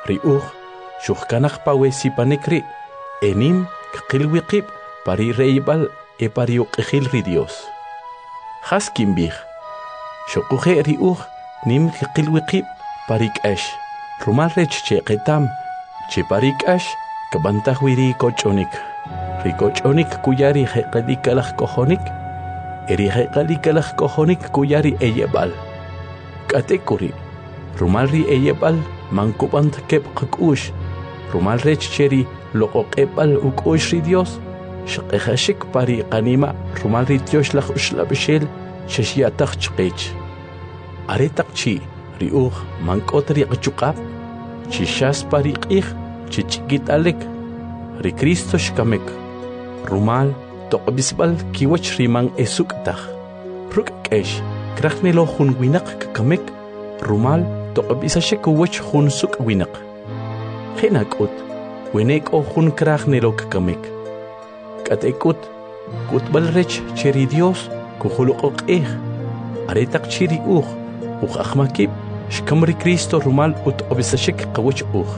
riuj shuhkanaq pawe sipanikri enim qilwiqib pari reibal e pari uqihil ri Dios haskim bih shokuje riuj nim qilwiqib pari k'ash rumal rech che qetam che pari k'ash kabantaj wiri kochonik rikochonik kuyari heqadikalaj kojonik eri heqadikalaj kojonik kuyari eyebal katekuri rumal ri eyebal mankubant kep qkush rumal rech cheri loqoqebal ukush ri Dios shqehashik pari qanima rumal ri Dios laj ushlabshel shashiataq chqech aretaqchi riuj mankotri qchuqab chishas pari qih chichikit alek ri Cristo shkamek rumal toqbisbal kiwach riman esuktaj ruk kesh krajnelo jun winaq kamek rumal toqbisashek wach jun suk winaq khinakut winek o jun krajnelo kamek katekut kutbal rech cheri Dios kukhuluq qih aretaq chiri uj akhmakib shkamri Cristo rumal utqbisashek qawach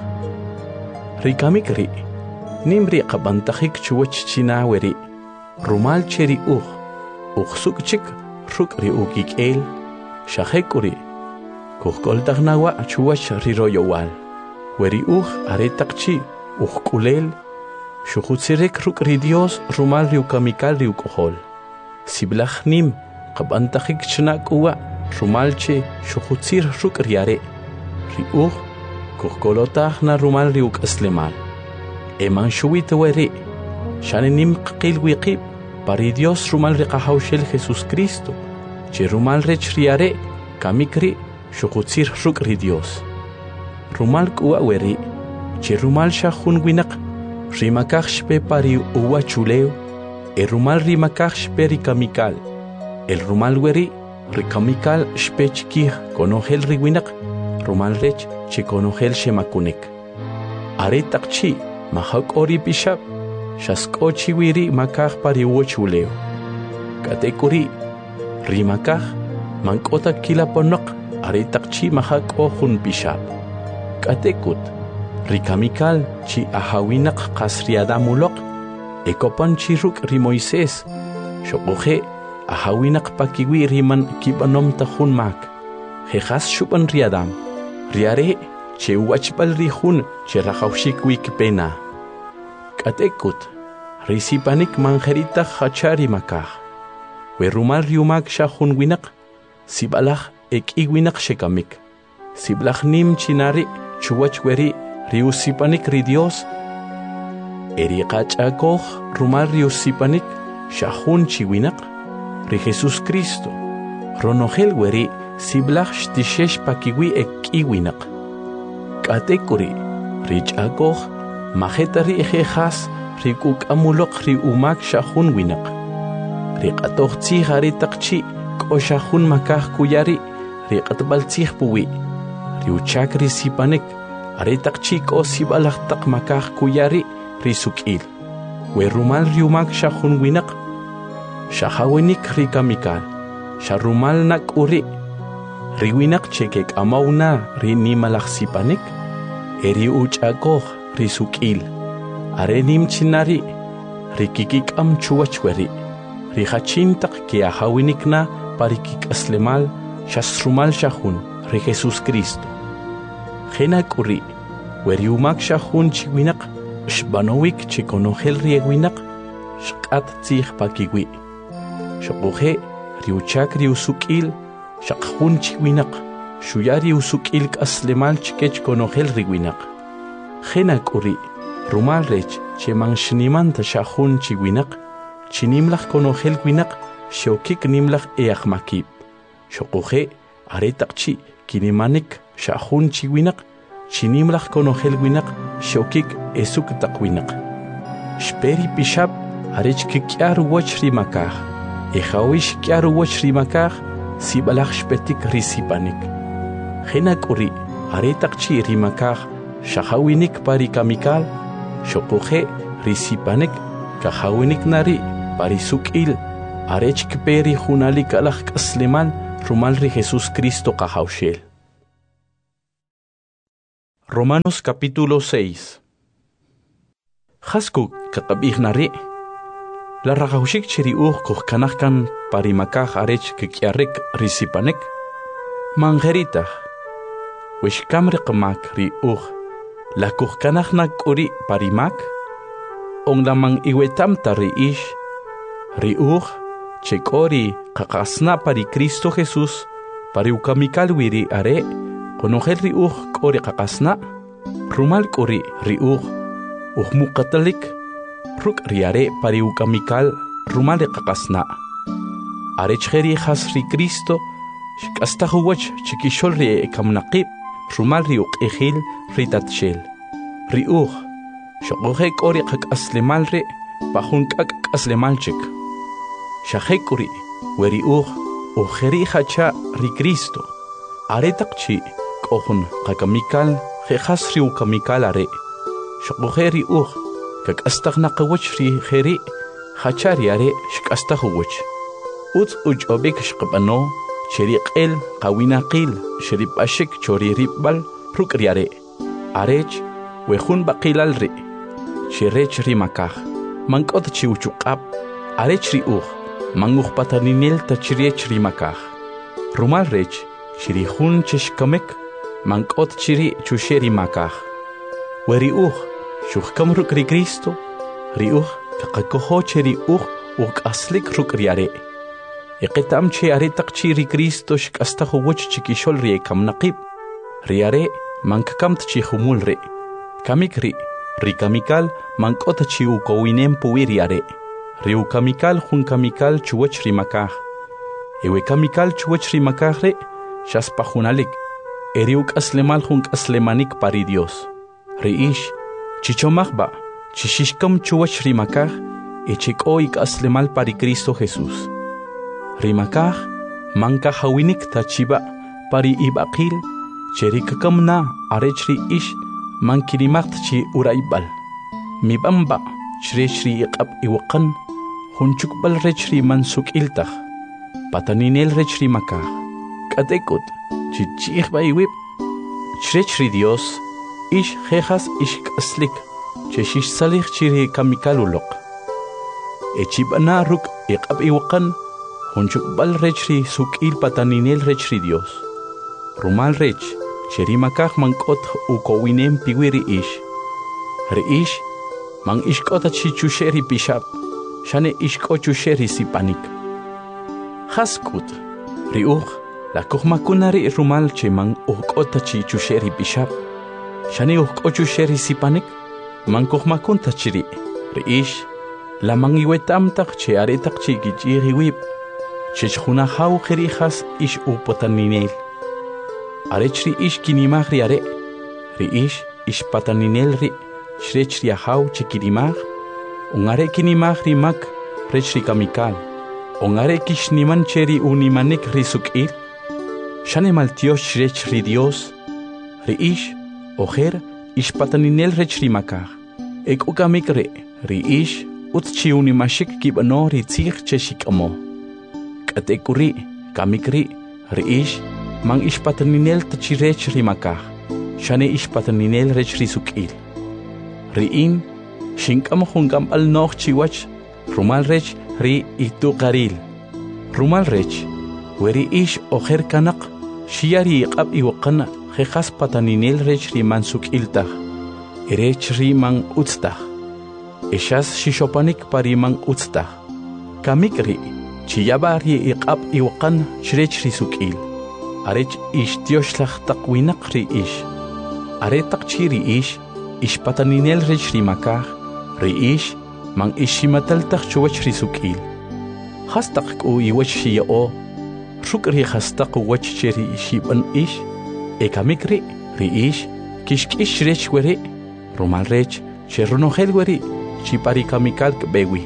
rikamik ri nimri qabantajik chuwach china weri rumal cheri sukchik ruk ri ukik'el shajekuri kujkoltajnawa chuwach riroyowal weri aretaqchi k'ulel shujutzirek ruk ri Dios rumal ri ukamikal ri uk'ojol siblaj nim qabantajik chna k'uwa rumal che shujutzir ruk ri are ri kujkolotajna rumal ri uk'aslemal eman shuwit weri shanenim qil wiqib pari Dios rumal ri qahawshel Jesus Cristo che rumal rech riare kamikri shuqutzir ruk ri Dios rumal k'uwa weri che rumal shajun winaq rimakaj shpe pari uwa chuleo rumal rimakaj shpe ri kamikal el rumal weri ri kamikal shpe chkij konojel ri winaq rumal rech che konojel shemakunik aretaqchi mahak'ori pishab shask'ochi wiri makaj pari uwachuleo katekuri rimakaj mank'ota kilaponoq aretaqchi mahak'o jun pishab katekut rikamikal chi ahawinaq qas riadamuloq ekopan chi ruk ri Moisés shoquje ahawinaq pakiwi riman kibanomta jun mak jejas shuban riadam riare che uwachbal ri jun che rajawshik wikpena katekut risipanik manjerita hachari makaj we rumal riumak shajun winaq sibalaj ek'i winaq shekamik siblaj nim chinari chuwach weri riusipanik ri Dios eri qach'akoj rumal riusipanik shajun chi winaq ri Jesus Cristo ronojel weri siblaj shtishesh pakiwi ek'i winaq katekuri rich'akoj majeta ri ejejas ri k'uk'amuloq ri umak shajun winaq ri q'atoj tzij aretaqchi k'o shajun makaj kuyari ri q'atb'al tzij puwi ri uchak ri sipanik aretaqchi k'o sib'alaj taq makaj kuyari ri suk'il we rumal ri umak shajun winaq shajawinik ri kamikal sharumal nak'uri ri winaq che kek'amawna ri nimalaj sipanik eri uch'akoj ri suk'il are nim chinari ri kikik'am chuwach weri ri hachintaq ki ahawinikna pari kik'aslemal shasrumal shajun ri Jesus Cristo jena k'uri weri umak shajun chi winaq shbanowik chi konojel ri winaq shq'at tzij pakiwi shoquje ri uchak ri usuk'il shaqjun chi winaq shuyari usuk'il k'aslemal chikech konojel ri winaq jena k'uri rumal rech che manshimanta shajun chi winaq chinimlaj konojel winaq shokik nimlaj eaqmakib shoquje aretaqchi kinimanik shajun chi winaq chinimlaj konojel winaq shokik esuk taq winaq shperi pishab arech kik'ar woch ri makaj ejawish k'ar woch ri makaj sibalaj shpetik ri sipanik jena k'uri aretaqchi ri makaj shajawinik pari kamikal shoquje ri sipanik kajawinik nari pari suk'il arech kperi junalik alaj k'aslemal rumal ri Jesus Cristo qajawshel Romanos capítulo 6. Hasku kakabighnari. La ragahushik chiri kanahkan parimakah arech kikiarek risipanek. Mangeritah. Wishkamri kamak ri la kanahnak uri parimak. Ong lamang iwetamta ri chekori kakasna pari Cristo Jesús pari ukamikal wiri are. Konohel ri kori kakasna. Rumal kori ri mukatalik. Ruk riare pari ukamikal rumal kakasna. Are cheri has ri Cristo. Shikasta huwach chikishol ri kamnaqib. Rumal ri ejil ritatshel. Ri shokohe kori kakaslemal ri. Pahun kakaslemalchik. Shahekuri weri ujeri hacha ri Cristo. Are takchi. Kohun kakamikal jejas riu kamikal are shokogeri kak astagna kawach ri jeri hachari are shkastahuwach uj obek shqabano sheriq el qawinaqil sherib ashik chori ribal rukriare arech wejun baqilal ri sherech ri makaj mankot chiuchuqab arech ri manguj pataninel tachriech ri makaj rumal rech shirihun cheshkamek Mankot chiri chusheri makah. Weri shuhkam ruk ri Cristo. Ri kakakoho cheri aslik ruk riare. Eketam che are takchi ri Cristo shkastahu wuch chikishol ri kamnaqib. Riare mankakam tchi humul ri. Kamik ri kamikal mankot chi ukowinem puiri are. Ri kamikal hun kamikal chuwach ri makah. Ewe kamikal chuwach ri makah re shaspahunalik. Eriuk aslemal junk aslemanik pari Dios. Reish, chichomachba, chishishkam chuach rimakaj, echikoik aslemal pari Cristo Jesús. Rimakaj, manka hawinik tachiba, pari ibaqil, cherikakam na arechri ish, mankirimacht chi uraibal. Mibamba, chrechri iqab iwakan, hunchukbal rechri mansuk iltaj, pataninel rechri makaj, katekut, chichich baiwip chrechri Dios ish jejas ish kaslik cheshish salih chiri kamikalulok echibana ruk iqab iwakan hunchuk bal rechri sukil pataninel rechri Dios rumal rech cheri makaj mankot ukowinem piwiri ish reish mang ishkota chichusheri pishap shane ishkochusheri sipanik haskut la kohmakunari rumal cheman ukota chi chusheri bishap. Shani ukochusheri sipanik. Man kohmakunta chiri. Reish. La mangiwetam tak che aretak chi gichiri wip. Chechuna hau kerijas ish upotaninel. Arechri ish kinimagri are. Reish ish pataninel ri. Shrechri hau chikirimag. Ungare kinimagri mak. Rechri kamikal. Ungare kishniman cheri unimanik risukir. Shanemal Dios shrech ri Dios, reish, ojer, ish pataninel rech ri makaj. Ek ukamik ri ish, utchi unimashik kibano ri tzich cheshik amo. Katekuri, kamikri, ri ish, mang ish pataninel tachirech ri makaj. Shane ish pataninel rech ri sukil. Riin, shinkam hungam al noch chiwach, rumal rech ri itu garil. Rumal rech, weri ish ojer kanak, Shiari iqab iwaqana jejas pataninel rechri mansuk iltaj. Erechri man utstaj. Eshas shishopanik pari man utstaj. Kamikri, chiyabari iqab iwaqan shrechri sukil. Arech ish dioshlach takwinakri ish. Aretak chiri ish pataninel rechri makaj. Ri ish man ishimataltaj chuwachri sukil. Hastak ku iwach shiyao. Rukri hastaq wach cheri shiban ish ekamikri ri ish kishkish rech weri rumal rech cherunohel weri chipari kamikal bewi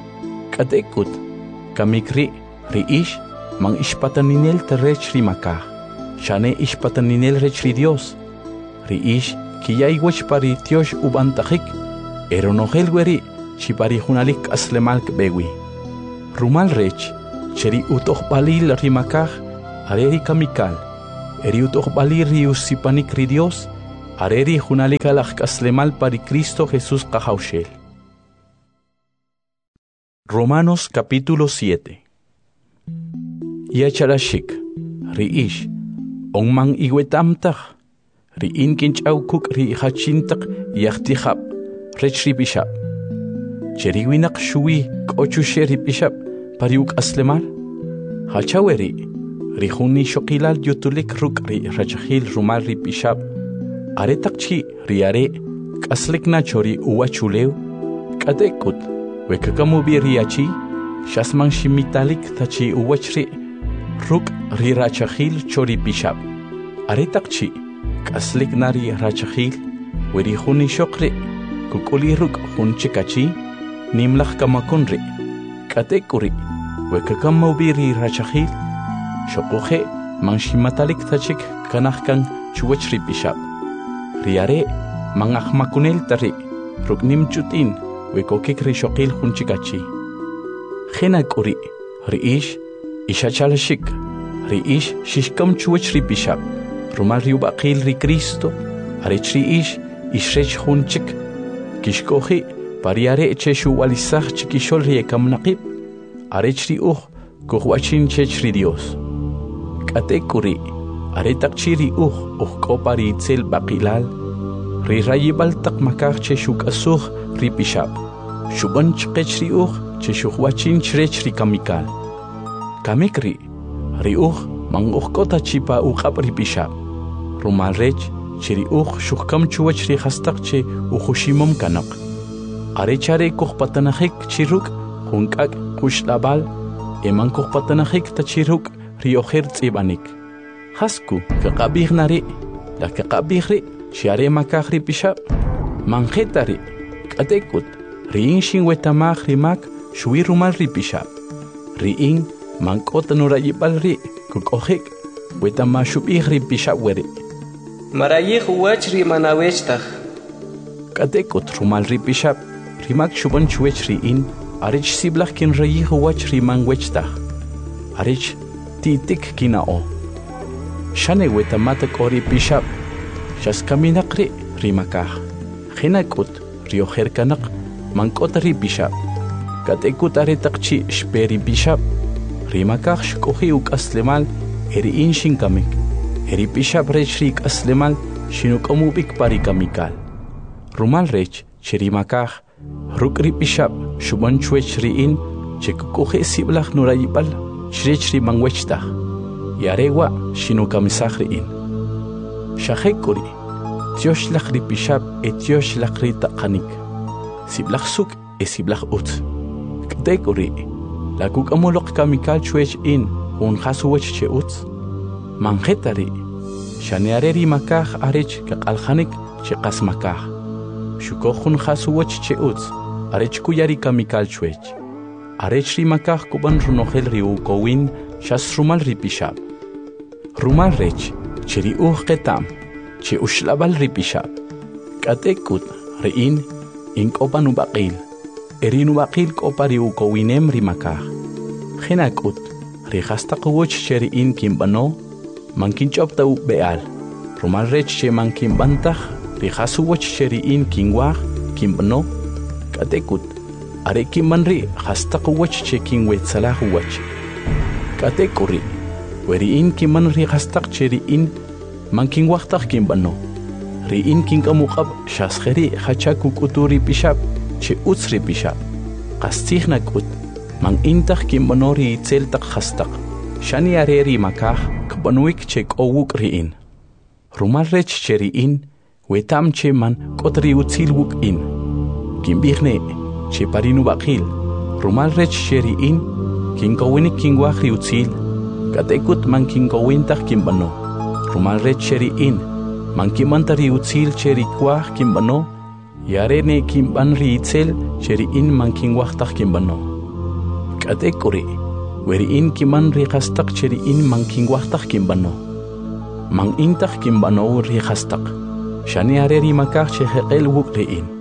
katekut kamikri ri ish man ishpataninel terech ri makaj shane ishpataninel rech ri Dios ri ish kiyay wach pari Dios ubantajik erunohel weri chipari hunalik aslemal bewi rumal rech cheri utoh balil rimakaj areri kamikal eri utoh balir riusipanik ri Dios Areri junalika lajk'aslemal pari Cristo Jesús qajawshel. Romanos capítulo 7. Yacharashik, ri'ish, onman iwetamtaj, ri'in kinch'awkuk ri'ihachintak yachtijab, rechri bishab. Cheriwinak shuwi k'ochushe ribishab pariuk aslemal. Hachaweri, rihuni shokilal yutulik ruk rachahil rumal ribishab. Aretakchi riare kaslikna chori uwachuleu. Kadekut, wekakamubi riachi, shasman shimitalik tachi uwachri ruk rirachahil chori bishab. Aretakchi kaslikna ri rachahil, werihuni shokri, kukuli ruk hunchikachi, nimlach kamakunri. Kadekuri, wekakamubi ri rachahil, shokuhe manshimatalik tachik kanahkan chuwachri bishab. Riare mangahmakunel tari, ruknim chutin, wekokik rishokil hunchikachi. Henakuri, riish, ishachalashik, riish shishkam chuwach ribishab, rumal riubakil ri Cristo, arech riish, ishrech hunchik, kishkohi, pariare cheshu walisach chikishol riekam naqib, arech riuh, kuhwachin chech ri Dios. Katekuri, aretakchiri kopari itzel bakilal, rirayibal takmakar cheshuk asuh ripishab, shuban chkech cheshukwachin chrech rikamikal. Kamikri, manguhkota chipa ukap ripishab, rumalrech chiri shukam chuwach rihastak che uhushimam kanak. Arechare kuhpatanahik chiruk, hunkak kushlabal, eman kuhpatanahik tachiruk rioher tsibanik. Hasku kakabih nari, la kakabihri, shiare makahri bishab, manjetari, katekut, riing shin wetamah rimak, shui rumal ribishab, riing mankota nurayibal ri, kukohik, wetamah shubih ribishab weri. Marayih wach rimanawechtaj. Katekut rumal ribishab, rimak shuban chuech riin, arich siblach kin rayih wach riman wechtaj, arich titik kinao. Shane wetamata kori bishab, shas kaminakri rimakah, hinakut rioherkanak, mankotari bishab, katekut aretakchi shperi bishab, rimakah shkohi uk aslemal, eri inshin kamik, eri bishab rech rik aslemal, shinukamubik parikamikal. Rumal rech, chirimakah, rukri bishab, shuban chuech riin, chekukohe siblach nurayibal, shrech rimangwechtah. Yarewa shinu kamisahriin. Shahekuri, tiosh lachri bishab et tiosh lachri taqanik. Siblach suk e siblach ut. Kdekuri, la kukamolok kamikal chuech in, un hasuwech che ut. Manjetari, shaneareri makah arech kakalhanik che kasmakah. Shukohun hasuwech che ut, arech kuyari kamikal chuech. Arech rimakah kuban runohel riu kowin, shas rumal ribishab. Rumal rech, chiri ketam, che ushlabal ribishab. Katekut, rein, inkopa nubakil. Eri nubakil kopa riu kowinem rimakah. Henakut, rihastaqwoch cheri in kimbano, mankinchopta u beal. Rumal rech che mankimbantah, rihasuwoch cheri in kingwah, kimbano. Katekut, are kimmanri hastaqwoch che kingwetsalahu Katekuri, weriin kiman ri hastak cheri in manking waktak kimbano. Riin king kamukab shaskheri hachaku kuturi bishab che utsri bishab. Kastih nakut mang intah kimbano ri itzel tak hastak. Shani areri makah kbanuik che kowuk riin. Rumal rech cheri in wetam che man kotri utsil wuk in. Kimbihne che parinu bakil. Rumal rech cheri in king kawinik king wakri utsil. Katekut man king kawintah kimbano. Rumal rech cheri in. Man kimantari utsil cheri kwah kimbano. Yare ne kimban ri itzel cheri in man king waktah kimbano. Katekuri. Weri in kiman ri hastak cheri in man king waktah kimbano. Man intah kimbano ri hastak. Shani are ri makah che heqel wuk ri in.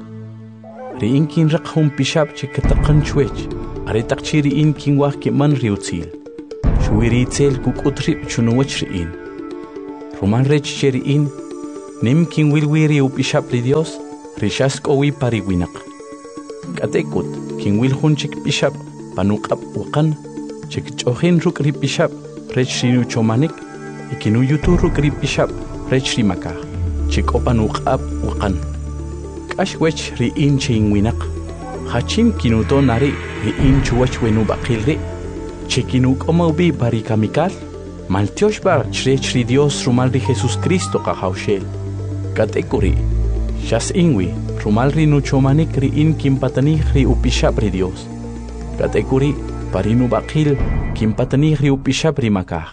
Ri in kin rakhum pishab che katakan chwech. Are takchiri in king wah kiman ri utsil. Shwiri itzel kuk utrip chunuwach ri in. Rumal rech cheri in. nim kin wilwiri upishap ri Dios rishas kowi pariwinak. Katekut kin wil hunchik pishap panuqap uqan chik chohin ruk ri pishap rech rinu chomanik ikinu yutu ruk ri pishap rech ri maka chik opanuqap uqan. Kash wech ri inchin winak hachin kinuto nari ri inchu wech wenu baqilri chikinu komaubi parikamikal maltiosh bar chrech ri Dios rumal ri Jesus Cristo qahawshel. Katekuri Shas inwi, rumal ri nuchomanik ri in kimpatanih ri upishap ri Dios. Katekuri, parinu bakil kimpatanih ri upishap ri makah.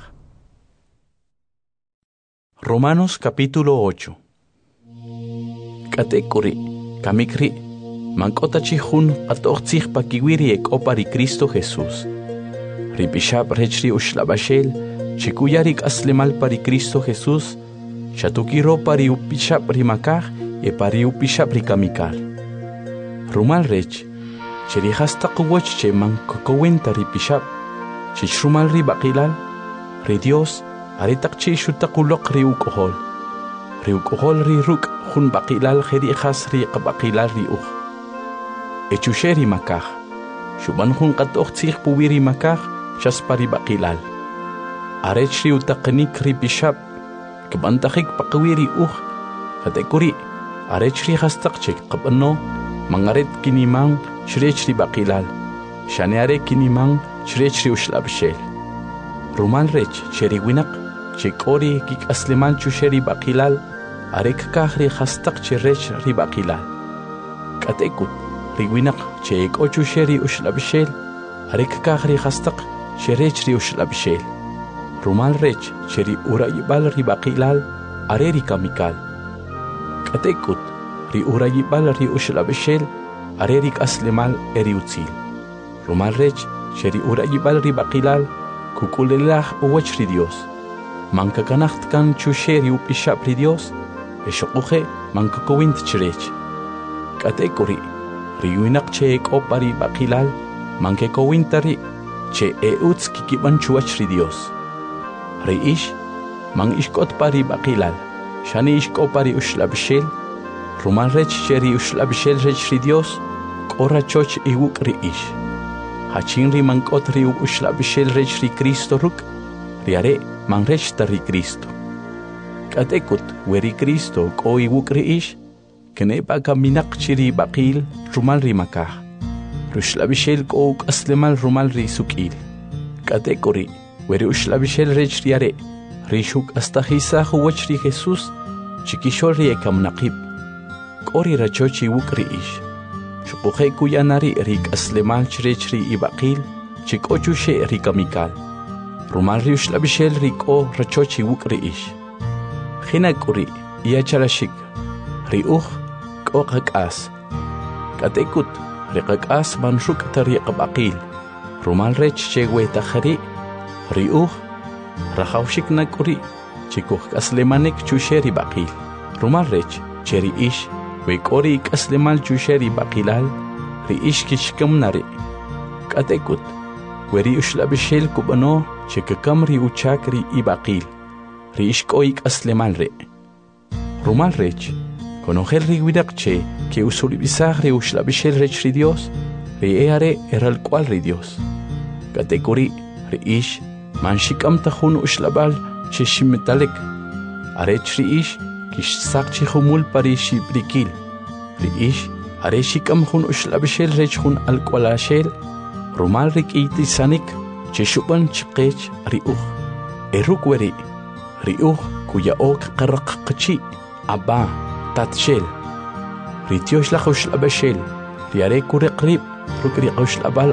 Romanos capítulo 8. Katekuri, kamikri, mankota chihun atochich pakiwiri ek opari Cristo Jesús. Ri pishap rechri ushlabashel, chikuyarik aslemal pari Cristo Jesús, chatukiro pari upishap ri makah, e pari upishap ri kamikal. Rumal rech, cheri hasta kuwach che man kokowenta ri pishap, chishrumal ri bakilal, ri Dios, aritak che shutakulok ri ukohol. Ri ukohol ri ruk hun bakilal heri khas ri bakilal ri uch. Echusheri makah, shuban hun katoch tsich puwiri makah, chas pari bakilal. Arech ri utaknik ri pishap, kebantakik pakawiri uch, katekuri, arechri hastaq chek qabano mangaret kinimang shrechri baqilal shaneare kinimang shrechri ushlabshel rumal rech cheri winak chekori kik asleman chusheri baqilal arek kahri hastaq cherech ri baqilal katekut ri winak chek ochusheri ushlabshel arek kahri hastaq cherech ri ushlabshel rumal rech cheri urayibal ri baqilal areri kamikal Katekut, ri urayibal ri ushlabshel, arerik aslemal eri utzil. Rumal rech, sheri urayibal ri bakilal, kukulelah uwach ri Dios. Mankakanacht kan chusheri upishap ri Dios, eshokuhe mankakowint chirech. Katekuri, ri winak che ek opari bakilal, mankekowintari, che eutz kikiban chuach ri Dios. Ri ish, mang ishkot pari bakilal. Shani ishkopari ushlabshel, rumal rech sheri ushlabshel rech ri Dios, kora choch iwuk ri ish. Hachin ri mankot ri ushlabshel rech ri Cristo ruk, riare man rech ta ri Cristo. Katekut weri Cristo ko iwuk ri ish, kene baka minak chiri bakil rumal ri makah. Rushlabshel ko uk aslemal rumal ri sukil. Katekuri weri ushlabshel rech riare, Rishuk hasta hisa huwach ri Jesus, chikishol ri ekam naqib. Kori rachochi wuk ri ish. Shukuhe kuyanari rik aslemal chrech ri ibaqil, chikochu she ri kamikal. Rumal ri ushlabishel rik o rachochi wuk ri ish. Hinak uri, iya charashik. Ri ko kakas. Katekut, ri kakas manshuk tari qabaqil. Rumal rech chegwe takhari. Ri Rahawshik nakuri, chikuh kaslemanik chusheri bakil. Rumal rech, cheri ish, wekori kaslemal chusheri bakilal, ri ish kishkam nari. Katekut, weri ushlabishel kubano, chikakam ri uchak ri ibakil, ri ish koik aslemal re. Rumal rech, konohel ri widakche, ke usulibisah ri ushlabishel rech ri Dios, ri eare eral cual ri Dios. Katekuri, ri ish, Manshikam tahun ushlabal cheshimmetalik. Arech ri ish kish sak chihumul pari shibrikil. Ri ish areshikam hun ushlabshel rech hun alqualashel. Rumal rik itisanik cheshuban chqech ri Erukweri ri kuya ok qaraqqchi aba tatshel. Ri tioshlach ushlabashel. Ri are kuriqrib rukri ushlabal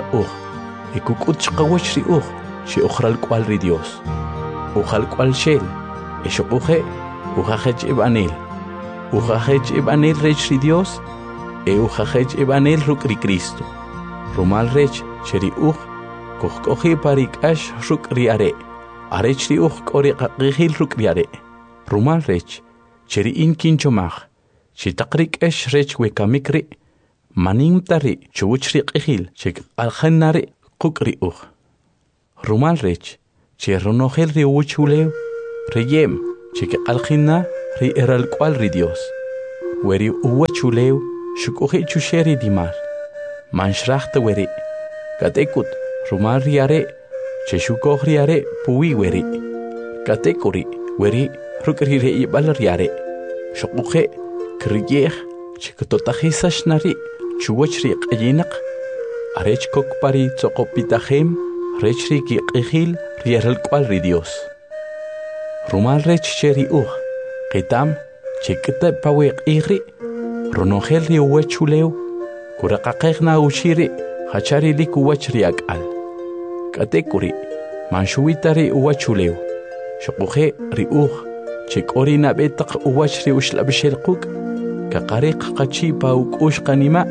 Ekukut chqawach ri She ukhral kwal ri Dios. Ukhal kwal shel. Eshokuhe. Ukhahech ibanel. Ukhahech ibanel rech ri Dios. Ukhahech ibanel ruk ri Cristo. Rumal rech cheri Kuhkohi parik ash ruk ri are. Arech ri kori qaqihil ruk ri are. Rumal rech cheri in kinchomach. Chitakrik ash rech wekamikri. Manim tari chuch ri qihil. Chek alkhanari kuk ri Rumal rech, che ronogel ri uchuleu, reyem, cheke alkhina ri eral kwal ri Dios weri uwa chulew shukuhi chusheri dimar manshrachta weri katekut rumal riare che shukoh riare puwi weri katekuri weri rukri re ibal riare shukuhe kriyeh chektotahisash nari chuwachri qayinak arech kokpari tsokopitahem rechri ki qihil rieral kwal ri Dios rumal rech cheri qitam chekta paweq igri ronogel ri uwachulew kuraqaqeqna ushiri hachari lik uwachri akal katekuri manshuitari uwachulew shukuhe ri chekori nabetaq uwachri ushlabshel quk kaqariq qachi pa ukush qanima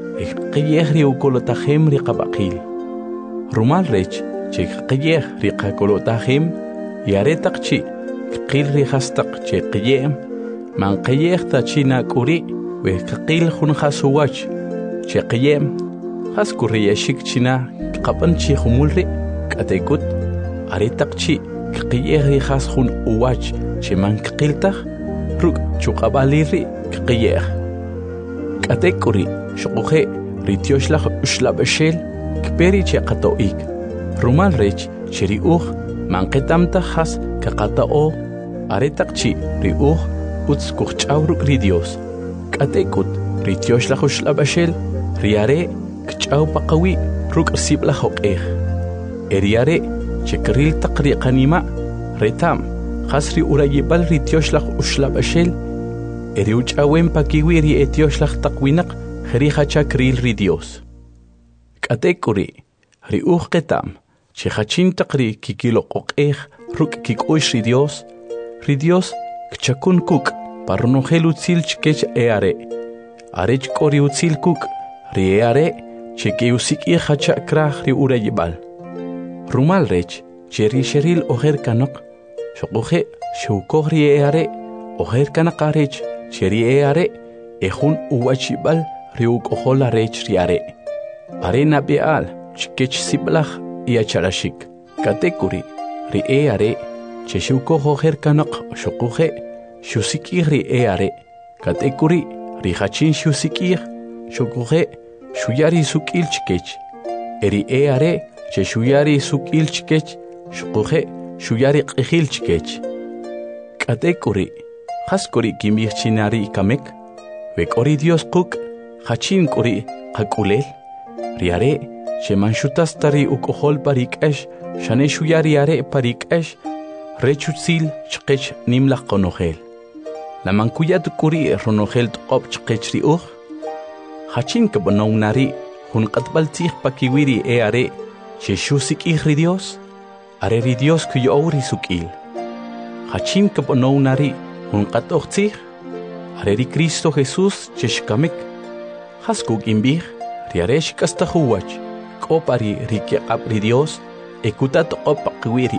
qiyeh ri ukolotahem ri qabaqil rumal rech chek qiyeh ri qakolotahem yaretaqchi qil ri hastaq che qiyem man qiyeh ta china kuri we qil khun khasuwach che qiyem khas kuri yashik china qapan chi khumulri katekut aretaqchi qiyeh ri khas khun uwach che man qiltaq ruk chuqabaliri qiyeh katekuri shukuhe ritioshlah ushlabashel kperi che qatoik rumal rech cheri manqetamta khas kaqatao aretaqchi ri uts kuchawruk ri Dios katekut ritioshlah ushlabashel riare kchaw paqawi ruk sibla hoqeh eriare chekril taqri qanima retam khasri urayibal ritioshlah ushlabashel eri uchawen pakiwi ri etioshlah taqwinaq khri khachakril ri Dios katekuri ri qetam che khachin taqri kikilo qoqeh ruk kikush ri Dios kchakun kuk parnogel utzil chkech eare arech kori utzil kuk ri eare cheke usik i khachakrah ri urayibal rumal rech cheri sheril oher kanaq shuqohe shukor ri eare oher kanaqarech cheri eare ehun uwachibal riuk ohola rech riare arena beal chkech siblach iacharashik katekuri ri eare cheshuko hoher kanaq shuqohe shusiki ri eare katekuri ri hachin shusiki shuqohe shuyari sukil chkech eri eare cheshuyari sukil chkech shuqohe shuyari qihil chkech katekuri khaskuri kimichinari kamek vekori Dios quk hachin kuri qakulel riare shemanshutas tari ukohol parikesh shane shuyari are parikesh rechutzil chqech nimlaq qonogel la mankuyat kuri ronogel tqop chqech ri hachin kabononari hun qatbaltih pakiwiri are sheshusik ri Dios are ri Dios kuyori sukil hachin kabononari hun qatoqtih are ri Cristo Jesus cheshkamik haskuk imbih riaresh kastahuwach kopari rike ri Dios ekutat opaqwiri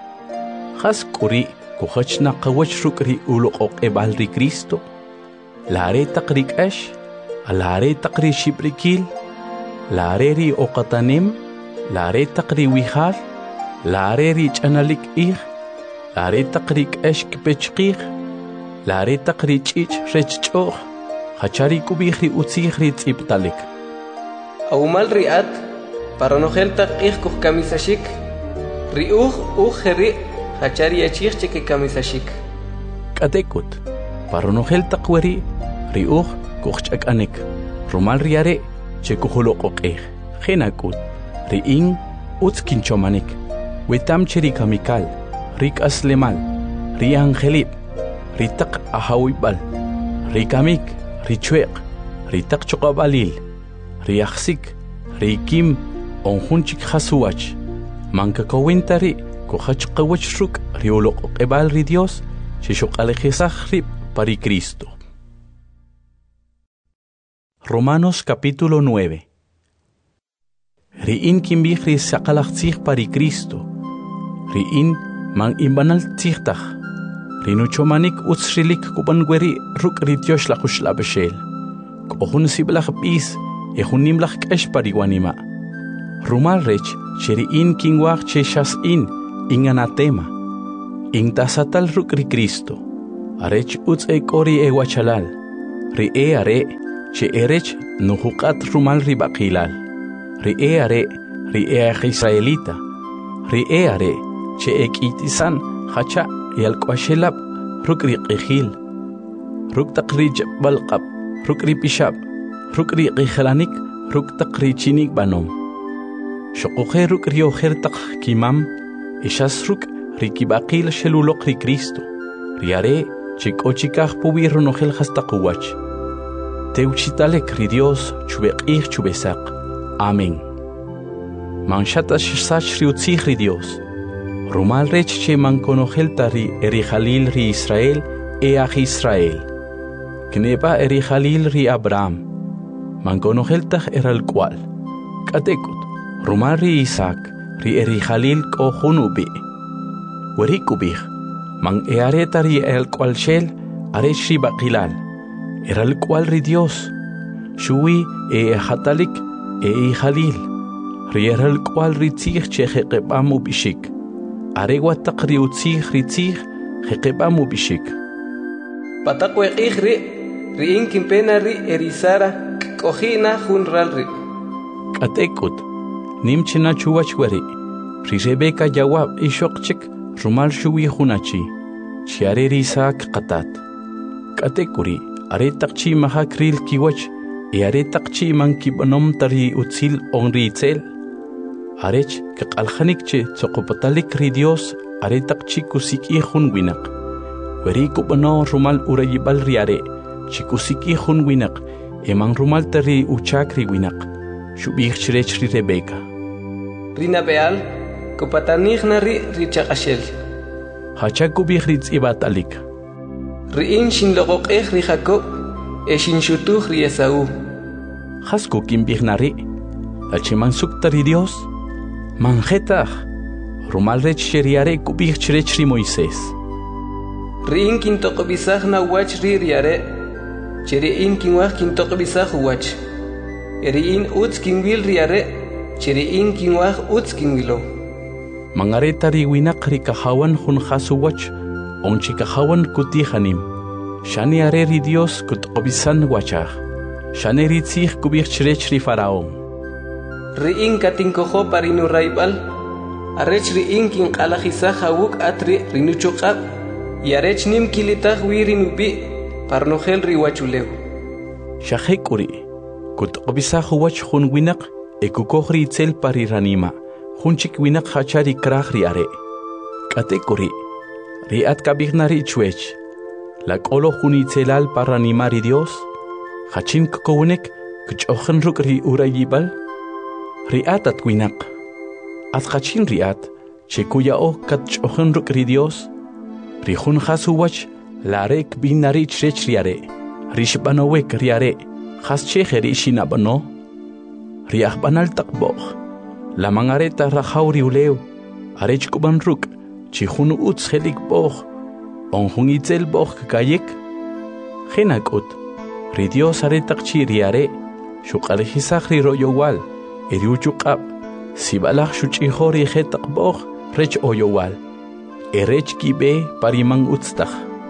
haskuri kuhachna qawach rukri uloq ebal ri Cristo lare taqrik ash alare taqri shibrikil lare ri oqatanim lare taqri wihal lare ri chanalik lare taqrik ash kpechqih lare taqri chich rechchoh hachari kubihri utzihri tziptalik Aumal riat para nogel taqih kuh kamisashik ri kheri hachari achih cheke kamisashik katekut para nogel taqweri ri kuh chakanek rumal riare chekuholo qoqih khinakut ri utskin chomanik wetam cheri kamikal rik aslemal ri angelip ri taq ahawibal ri kamik ri chweq ri taq choqabalil ri aksik ri kim onjunchik khasuwach manka kowintari kohach qawach ruk ri uloq ebal ri Dios shishoqalejisaj rib pari Cristo. Romanos capítulo 9. Riin kimbih ri saqalajtzij pari Cristo riin man imbanal tzijtaj rinuchomanik utzrilik kubanweri ruk ri Dios la khuslabeshel kohun siblaj bis ehunimlaj k'ex pariwanima rumal rech cheriin kinwaj cheshas in anatema Intasatal rukri Cristo. Arech utz ekori ewachalal. Ri are che erech nuhukat rumal ribakilal. Ri are Israelita. Ri are che ekitisan hacha yalkwashelab rukri qihil. Ruktaqri balqab rukri pishab. Rukri qihlanik ruktaqri chinik banom. Shoqoje rukri ojertaq kimam. Ishas ruk rikibakil shelulok ri Cristo. Ri are chikochikaj pubirro nojel hastaquwach. Teuchitalek ri Dios chubeqih chubesak. Amén. Manchata shsach ri utzih ri Dios. Rumal rech che manconojel tari erijalil ri Israel eaj Israel. Kneba erijalil ri Abraham. Manconojel taj eral cual. Katekut. Rumal ri Isaac ri erijalil kojunubi. Werikubih. Man earetari el cual shel areshi bakilal. Era el cual ri Dios. Shui hatalik ijalil. Ri era el cual ri tzich che jeqebamu bishik. Areguatak ri utzich ri tzich jeqebamu bishik. Patakweqih ri inkin pena ri erisara kojina junral ri. Katekut. Nimchina chuwachweri. Ri Rebeka jawab ishokchik. Rumal shuwi hunachi, chiare Isaac qatat. Katekuri, are takchi mahakril kiwach, are takchi man kibanom tari utzil onri itzel. Arech kakalhanik che tsokopatalik ri Dios, are takchi kusiki hun winak. Weri kubano rumal urayibal riare, chikusiki hun winak, emang rumal tari uchakri winak, shubich chrech ri Rebeka. Rina beal. Kupatanihna ri chaqashel. Hachakubih ritz ibatalik. Riin shin logoqeh ri Jacob, shin shutuh ri Esaú. Hasku kimbihnari. Achimansuk tari Dios. Manjetah. Rumal rech sheriare kubih chrech ri Moisés. Riin kintokobisah na wach ri riare. Cheriin kinwah kintokobisah wach. Riin utz kinwil riare. Cheriin kinwah utz kinwilo. Mangareta ri winak ri kahawan hun khasuwach, onchi kahawan kutihanim. Shani are ri Dios kutobisan wachah. Shani ri tzich kubich chrech ri Faraón. Riin katinkojo parinu raibal, arech riin kin qalajisa hawuk atri rinuchokab, y arech nim kilitah wirinubi, parnojel ri wachuleu. Shahekuri, kutobisa huwach hun winak, ekukoj ri itzel pari ranima. Hunchik winak hachari krach ri are. Katekuri. Riat kabignari chwech. La kolo hunitzelal para animari Dios. Hachin kokownek kuchochen ruk ri urayibal. Riat at winak. At hachin riat. Chekuya o kachochen ruk ri Dios. Rihun hasuwach. La rek binari chech ri are. Rishbanowek ri are. Has cheche ri shinabano. Riach banal takboch. La mangareta rajauri uleu, arech kuban ruk, chihunu utz helik boch, onjun itzel boch kayek. Genakut, ri Dios aretak chiriare, shukalejisach ri royowal, eriuchukab, sibalach shuchihori hetak boch, rech oyowal, erech kibe parimang utztach.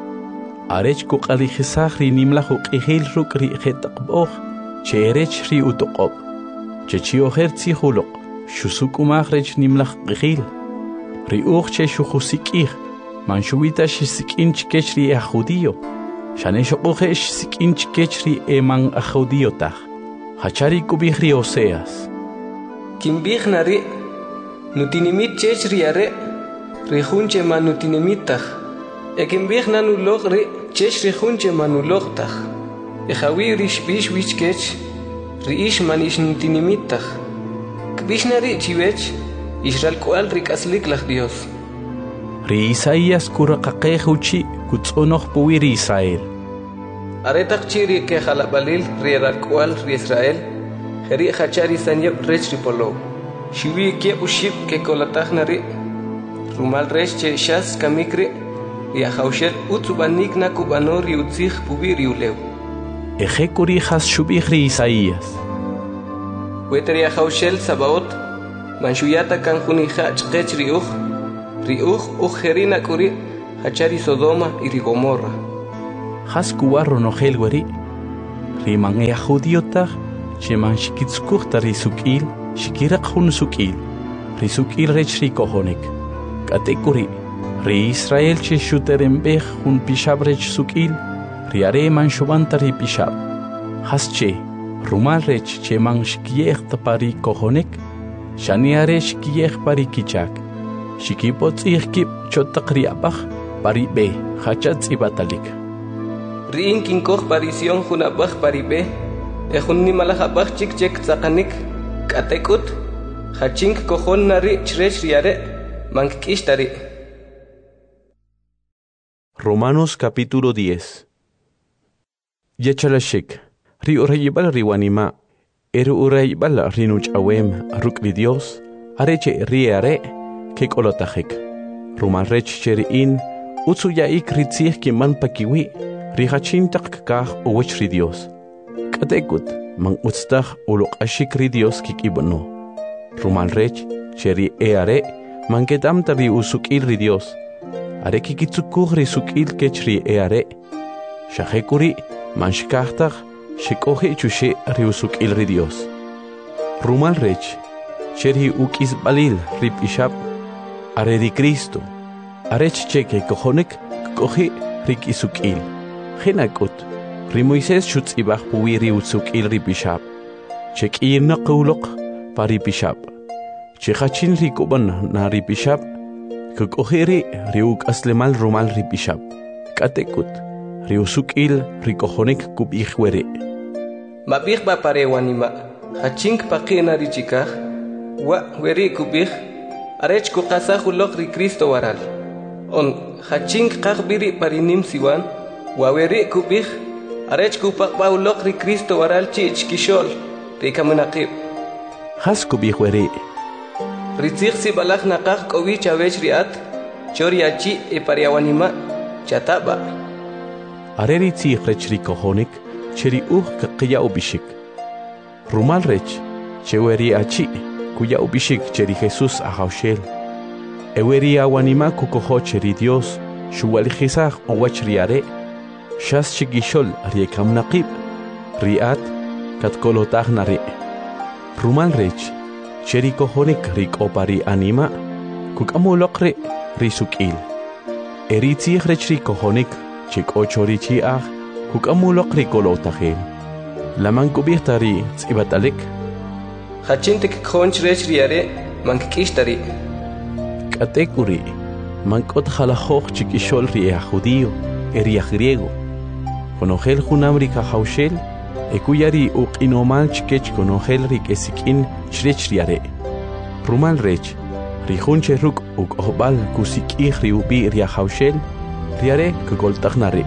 Arech kukalejisach ri nimlachuk ihil ruk ri hetak boch, che erech ri utokob, che chioher tzihulok. Shusukumach rech nimlach qihil. Riuch che shuhusikih. Manshuita shisikinch kechri a judío. Shaneshokuche shisikinch kechri eman a judío tach. Hachari kubihri Oseas. Kimbih nari. Nutinimit chechri are. Rihunche manutinimit tach. Ekimbih nanulog ri chechri hunche manulog tach. Ejawi rishbish wich kech. Riish manish nutinimit tach. Bishnari chivech, Israel cual ricaslik lach Dios. Ri Isaías kurakaqejuchi kutsonoch puiri Israel. Aretak chiri que jalabalil ri cual ri Israel, jeri hachari sanyep rech ripolo. Shiwi ke uship que colatachnari, rumal rech che shas kamikri, y a haushet utsubanik na kubanor y utzich pubiri uleu. Ejekuri has shubich ri Isaías. Weteria haushel sabaot, manshuyata kan junija chqech riuch, herina kuri, hachari Sodoma y Gomorra. Haskuwarro no helweri. Riman ea judiotag, cheman shikitskuchta risukil, shikirak hun sukil. Risukil rech rikohonik. Katekuri. Ri Israel che shuterembech hun pishab rech sukil. Riare man shobanta ri pishab. Hasche. Rumal rech cheman shikiech pari kohonik. Shaniare shikiech pari kichak. Shikipot ihkip chotakri abach pari be hachatz ibatalik. Riin kinkoh parision hunabach pari be. Ehun ni malachabach chik chek tzakanik. Katekut. Hachink kohon nari chrech riare. Mankishtari. Romanos capítulo 10. Yechalashik. Ri urayibal riwanima. Eru urayibal rinuch awem rukri Dios. Areche riare. Kek olotajek. Ruman rech cheriin. Utsuyaik ritzih kiman pakiwi. Rihachintak kah owechri Dios. Katekut. Man utstach ulok ashikri Dios kikibono. Ruman rech cheri eare. Man kedam tari usukil ri Dios. Are kikitsukur risukil kechri eare. Shahekuri. Man shikahtag. Shikohe chushe riusukil ri Dios. Rumal rech. Cheri ukis balil rip ishab. Are di Cristo. Arech cheke kohonek kohe rik isukil. Genakut. Ri Moises shutz ibach puwiri usukil ri bishab. Chek irna qulok pari bishab. Chekachin ri kuban na ri bishab. Kokoheri ri uk aslemal rumal ri bishab. Katekut. Ri usukil ri kohonek kub ichwere. Mabich ba pare wanima. Hachink pakina ri chikah. Wa weri kubich. Arech kukasa hulok ri Cristo waral. On hachink kakbiri parinim siwan. Waweri kubich. Arech kupakba hulok ri Cristo waral chich kishol. Rika munakib. Has kubich weri. Ritzich si balak nakak kowi chawech riat. Chori achi e pariawanima. Chataba. Are ritzich rech ri kohonik. Cheri kaqiya ubishik. Rumal rech. Cheweri achi. Kuya ubishik cheri Jesús ahaushel. Eweri awanima kukoho cheri Dios. Shuwali jisach owach riare. Shas chigishol riekam naqib. Riat katkolotag nare. Rumal rech. Cheri kohonik rik opari anima. Kukamulokre risukil. Eritzich rech ri kohonik. Chik ochori chiach. Kukamulokri kolotagem. Laman kubirtari tsibatalik. Hachintik khonch rech riare mankishtari. Katekuri. Mankot jalajoj chikishol ria judío, eria griego. Konogel junamrika haushel, ekuyari uqinomal chikech konogel rik esikin shrech riare. Rumal rech, rijunche ruk uk ohbal kusikih riubi ria haushel, riare kugoltagnare.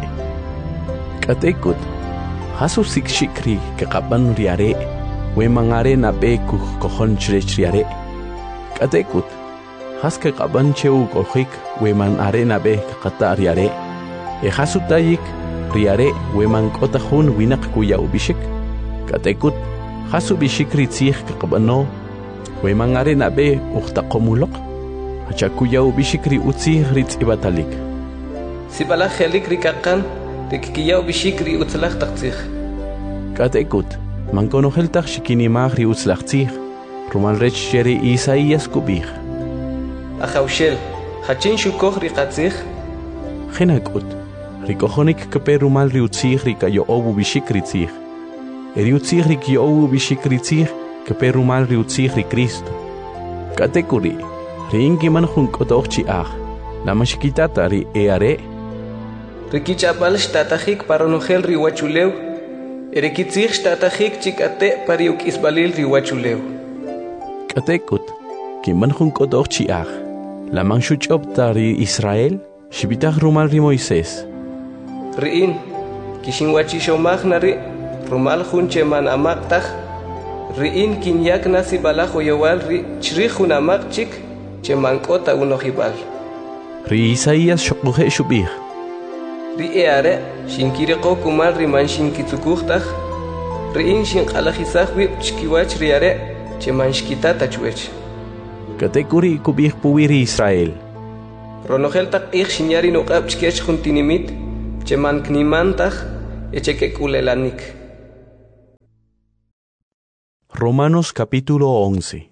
Katekut. Hasusik shikri kekaban riare. Wemangare na be kukohon chriare. Katekut. Haske kaban cheu kohik weman arena be katariare. E hasutayik riare weman kotahun winak kuya ubishik. Katekut. Hasu bishik ritzih kakabano. Weman arena be uktakomulok. Hachakuya ubishik ri utzi ritz ibatalik. Sibala helik rikakan. Rikiya ubishik ri utzlach taktzih. Katekut. Man konoheltag shikini magri utzlachtzig. Rumal rech cheri Isaías kubich. Ahaushel. Hachin shukoh rikatzig. Genakut. Rikohonik kepe rumal riutzig rikayo obu bishikritzig. Eriutzig rikyo obu bishikritzig kepe rumal riutzig ri Cristo. Katekuri. Ringi man junkotochi ach. Lama shikitata ri eare. Rikichapal shtatahik paronogel riwachuleu. Erikitzich shtatahik chikate pariuk isbalil riwachuleu. Katekut. Kiman junkotochi ach. Laman shuchop tari Israel. Shibitach rumal ri Moises. Riin. Kishinwachi shomach nari. Rumal junche man amaktach. Riin kinyak nasi balajo yowal ri chrihun amak chik. Chemankota unohibal. Ri Isaías shokuhe shubich. Ri eare, shinkireko kumal riman shinkitsukuhtach. Riin shinkalajisach wip chkiwach riare. Cheman shkitata chwech. Katekuri kubich puwiri Israel. Ronojeltak ixinyarin uqab chkech juntinimit, cheman knimantaj, echekekулelanik. Romanos capítulo 11.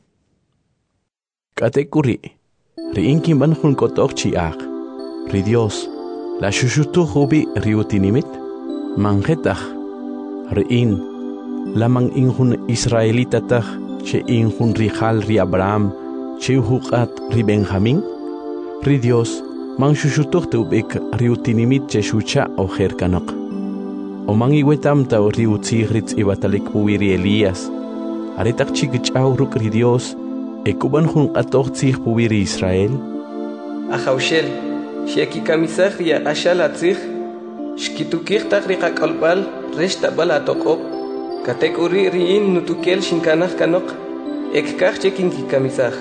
Katekuri, riinkiman junkotok chiak, ri Dios, la shushutu hubi riutinimit, manjetach, riin, lamang injun Israelitatach, che injun rijal ri Abraham, che uhukat ri Benjamin, ri Dios, mang shushutuk tubik riutinimit che shucha o jerkanok. O mang iwetam tau riutzigritz ibatalik uwiri Elías, aretak chikichauruk ri Dios, ekuban jun qatoqtzig puwiri Israel. Ajaushel, sheki kamisach ria ashalatzig, shkitukig tak ri qakalbal, reshta balatokop, katekuri riin nutukel shinkanach kanok, ekkach chekin kikamisach.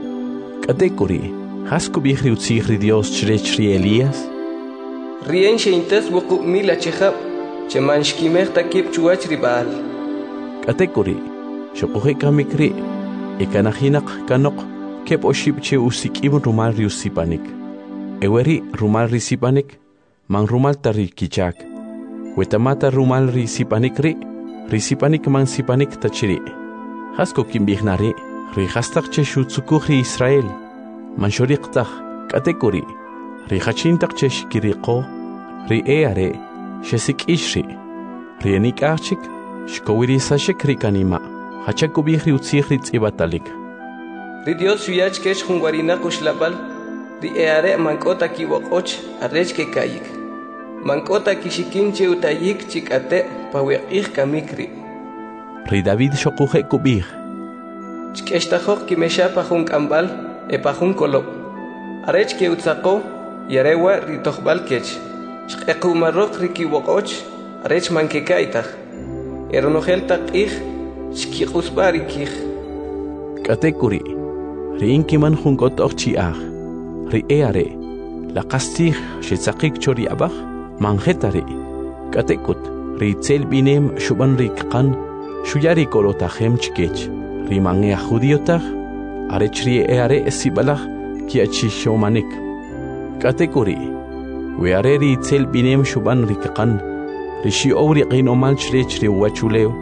Katekuri, haskubih riutzig ri Dios chrech ri Elías? Rien sheintes wuqub mila chehab, cheman shkimech takip chuach ri Baal. Katekuri, shokuhe kamikri, ekanahinak kanok, kep oshib che usikim rumal riusipanik. Eweri rumal risipanik, mang rumal tari kichak. Wetamata rumal risipanik risipanik mang sipanik tachiri. Hasko kimbihnari, rihastak che shutsukuh ri Israel. Manshoriqtach, katekuri, rihachintak che shkiriqo, ri eare, shesik ishri, rienik archik, shkowiri sashik rikanima. Hachakubih riutzigritz ibatalik. Ri Dios shuyach kesh jungwarina kushlabal, ri eare mankota kiwokoch arrech ke kayik. Mankota kishikinche utayik chikate paweqih kamikri. Ri David shokuje kubih. Chkeshtajok kimesha pajun kambal e pajun kolop. Arrech ke utzako yarewa ri tohbal kech. Shqequmarok ri kiwokoch arrech manke kaitaj. Eronojeltak ih shkiqusbarikih. Katekuri, riinkiman junkotok chiach, ri eare, la kastih shetzakik chori abach, manjetari, katekut, ri tzel binem shuban rikkan, shuyari korotahem chkech, ri mangea judiotach, arech ri eare esibalach, kiachishomanik. Katekuri, weare ri tzel binem shuban rikkan, rishi ori qinomal chrech ri wachuleo.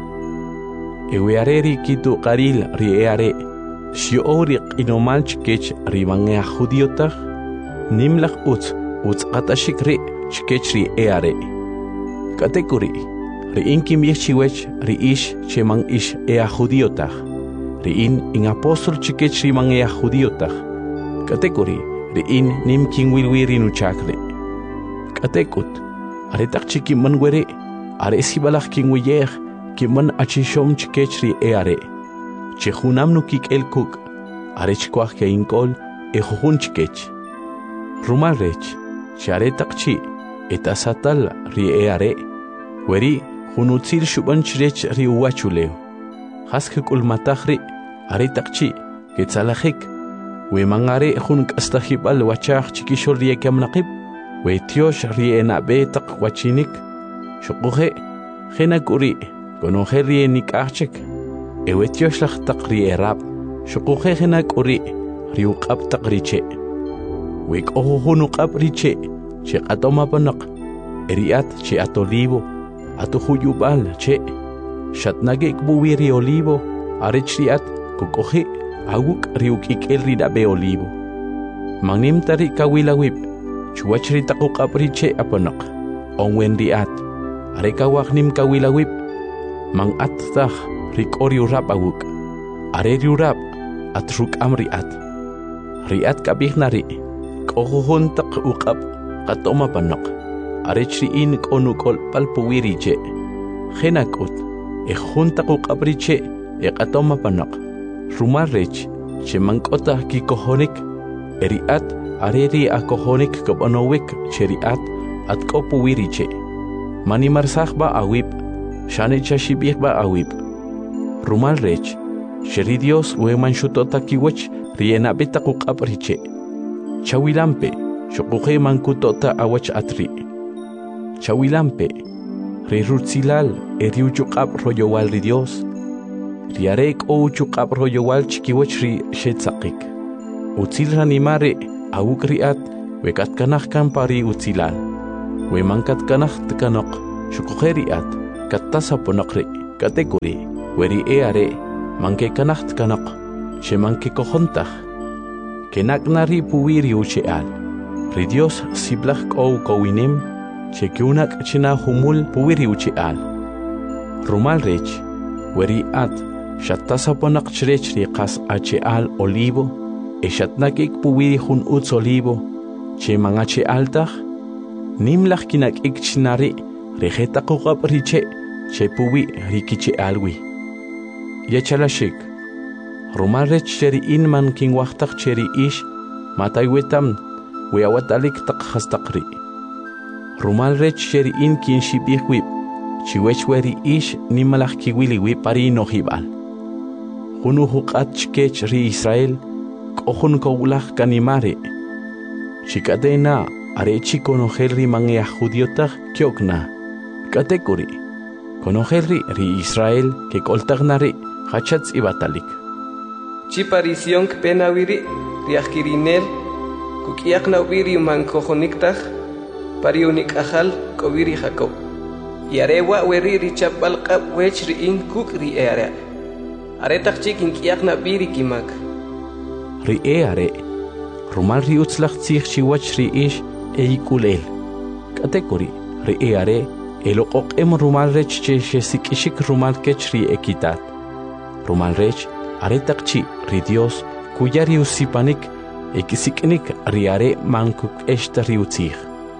Eweareri kitu qaril ri eare, shioriq inomal chkech ri mangea judiotach, nimlach utz qatashik ri chkech ri eare. Katekuri, ri inkim yechchiwech ri ish chemang ish ea judiotach, ri in apostol chkech ri mangea judiotach. Katekuri, ri in nim kinwilwiri nuchakre. Katekut, aretak chikiman were, are sibalach kinwiyech, kiman achishom chkechri eare. Chehunam nukik el kuk, arech kwach ke inkol, ejujun chkech. Rumal rech, charetak chi, etasatal ri eare. Weri, hunutzil shuban chrech ri uachuleo. Haskik ulmatachri, aretak chi, ketzalajik. We mangare hun kastahibal wachach chikishol ri ekamnaqib. We tiosh ri enabe tak wachinik. Shukuje, genakuri. Conocer rienik archek, ewetioslach takri erab, shukujenak uri, riukab takriche. Wik ohuhunukab riche, che atomapanak, eriat che atolivo, atuhuyubal che, shatnagek buwiri olivo, arichriat, kukoje, aguk riukik el ridabe olivo. Mangnim tari kawilawip, chuachri takukab riche apanak, onwen riat, arekawaknim kawilawip, mang attach rik oriurap awuk, areriurap atruk amriat. Riat kabihnari, kohuhuntak ukap, katoma panak, arechriin konukol palpuwiriche. Genakut, ejuntak ukapriche, katoma panak, rumarrech, chemankota kikohonik, eriat, areri akohonik kabanowik, cheriat, at kopuwiriche. Manimarsach ba awip, Shane chashibih ba awip. Rumal rech, sheri Dios weman shutota kiwach riena beta kukap riche. Chawilampe, shokuje mankutota awach atri. Chawilampe, rirutsilal eriuchukap royowal ri Dios. Riarek o uchukap royowal chikiwach ri shetzakik. Utzil ranimare awuk riat wekat kanah kan pari utilal, we mankat kanah tekanok, shukukeri at, katasa ponokri, kategori, weri eare, manke kanah tekanok, she manke kohontah, kenak nari puwiri ucheal, ri Dios siblach kou kowinem, che kiunak china humul puwiri ucheal. Rumal rech, weri at, shattasa ponak chrech riqas acheal olivo, eshatnakik puwiri hun uts olivo, che mangache altach, nimlach kinak ikchinari, rejeta kukap riche, che puwi rikiche alwi. Yachalashik, rumal rech cheri inman king wachtach cheri ish, mataywetam, weawatalik tak hastakri. Rumal rech cheri in kin shibihwip, chiwech weri ish nimalach kiwiliwi pari no hibal. Hunu hukat chkech ri Israel, kohun kowlach kanimare. Chikadena arechi konojelri mangia judiotach kyokna. Katekuri. Konojelri ri Israel ke koltagnari hachatz ibatalik. Chiparision penawiri riakirinel kukiakna wiri man kohoniktach pariunik ahal kowiri Jacob. Yarewa weri richapal kap wech ri in kuk ri eare. Aretak chikin kiakna biri kimak. Ri eare. Rumal ri utzlach tzich chiwach ri ish eikulel. Kategori ri eare elokok em rumal rech che sikishik rumal kech ri ekitat. Rumal rech aretak chi ri Dios kuya ri usipanik ekisiknik ri are mankuk eshta ri utzich.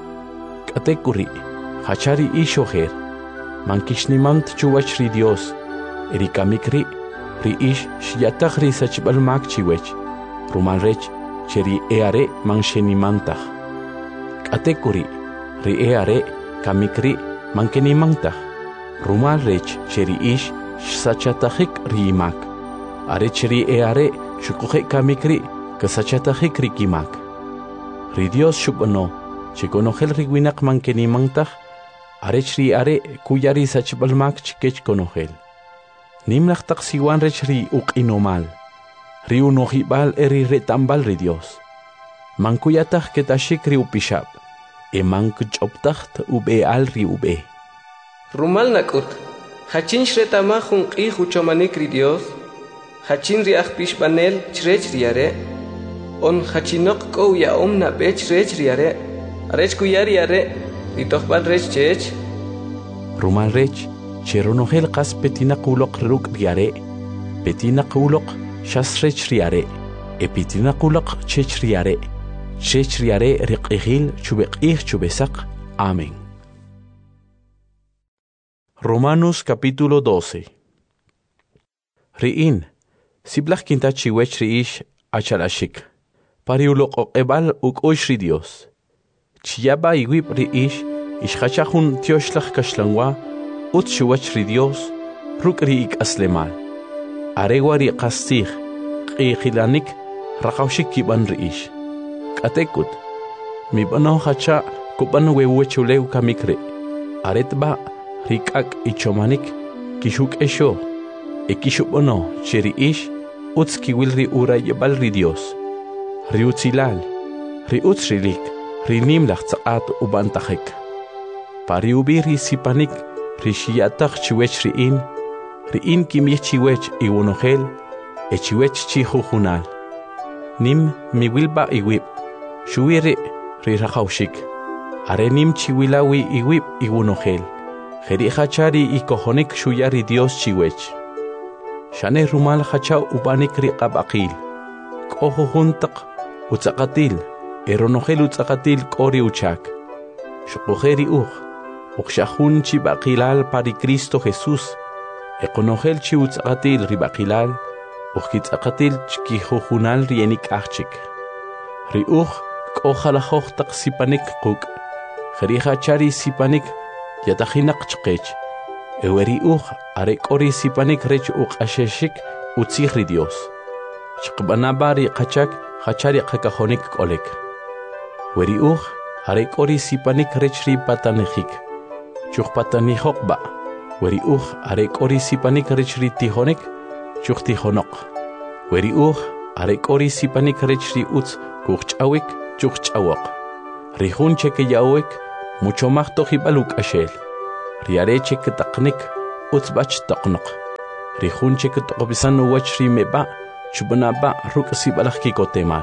Kategori hachari ishoher mankishnimant chuwach ri Dios erikamikri ri ish shiatach ri sachbal mak chiwech rumal rech cheri eare manshenimantach. Kategori ri eare kamikri mankenimantach rumal rech cheri ish sachatachik ri imak are cheri eare shukuhe kamikri kasachatachik ri kimak. Ri Dios shubano chikonojel ri winak mankenimantach arech ri are kuyari sachbalmak chikech konojel. Nimlach taksiwan rech ri ukinomal. Ri unojibal eri retambal ri Dios. Mankuyatach ketashik ri upishab. E mankuchoptacht ube al ri ube. Rumal nakut. Hachin shretamahun qi huchomanik ri Dios. Hachin ri akpishbanel chrech ri are. On hachinok ko ya omna bech rech ri are. Arech kuyari are. Ritohbal rech chech. Rumal rech. Cheronogel qas petina kulok ruk riare. Petina kulok shasrech riare. Epitina kulok chech riare. Chech riare riqihil chubeqih chubesak. Amén. Romanos capítulo 12. Riin. Siblach kinta chiwech riish achalashik. Pariulok ebal ukosh ri Dios. Chiyaba iwib riish ishachahun tioshlach kashlangwa. Utshuwach ri Dios, ruk ri ik aslemal. Aregwa ri qastih, qiqilanik, raqawshik kiban riish. Katekut, mi bano hacha kuban wewechuleu kamikre. Aretba, rikak ichomanik, kishuk esho, ekishubono, cheriish, utskiwil ri ura yebal ri Dios. Ri utzilal, ri utzrilik, ri nimlach tsaat ubantahek. Pari ubiri sipanik, Rishiatach chiwech riin kimich chiwech iwonogel, e chiwech chihujunal. Nim miwilba iwip, shuiri rirahaushik. Are nim chiwilawi iwip iwonogel. Jeri hachari ikohonik shuyari Dios chiwech. Shane rumal hacha ubanik riqabaqil. Kohujuntak utzakatil, eronogel utzakatil kori uchak. Shukujeri Oxahun chi baqilal pari Cristo Jesús. Econogel chi utzakatil ribaqilal. Oxkitzakatil chkihujunal rienik achik. Riuch kojalajoch tak sipanik kuk. Jeriha chari sipanik yatajinak chkech. Eweriuch arek ori sipanik rech asheshik utzihri Dios. Chkbanabari kachak hachari kakajonik kolek. Weriuch arek ori sipanik rech ri patanejik. Chukpatani hokba, weri arek ori sipanik rechri tihonek, chuk tihonok. Weri arek ori sipanik rechri uts kuchawik, chuk chawok. Rijunche que yauek, mucho más tojibaluk ashel. Riareche que taknik, utzbach toknok. Rijunche que tokobisan uwach rimeba, chubanaba ruk sibalak kikotemal.